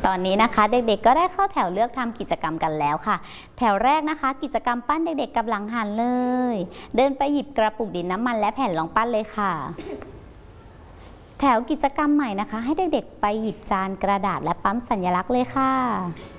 ตอนนี้นะคะเด็กๆก็ได้เข้าแถวเลือกทำกิจกรรมกันแล้วค่ะแถวแรกนะคะกิจกรรมปั้นเด็กๆกับหลังหันเลยเดินไปหยิบกระปุกดินน้ำมันและแผ่นรองปั้นเลยค่ะแถวกิจกรรมใหม่นะคะให้เด็กๆไปหยิบจานกระดาษและปั๊มสัญลักษณ์เลยค่ะ